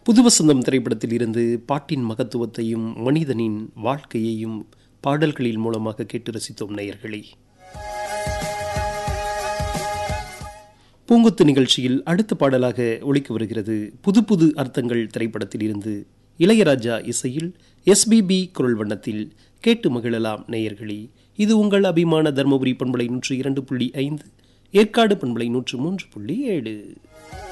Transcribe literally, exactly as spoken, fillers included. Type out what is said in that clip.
புதுவசந்தம் திரைப்படத்தில் இருந்து பாட்டின் மகத்துவத்தையும் மனிதனின் வாழ்க்கையையும் பாடல்களின் மூலமாக கேட்டு ரசித்தோம் நேயர்களே. பூங்கொத்து நிகழ்ச்சியில் அடுத்த பாடலாக ஒலிக்க வருகிறது புது புது அர்த்தங்கள் திரைப்படத்தில் இருந்து இளையராஜா இசையில் எஸ்பிபி குரல் வண்ணத்தில் கேட்டு மகிழலாம் நேயர்களே. இது உங்கள் அபிமான தர்மபுரி பண்பலை நூற்று இரண்டு புள்ளி ஐந்து, ஏற்காடு பண்பலை நூற்று மூன்று புள்ளி ஏழு.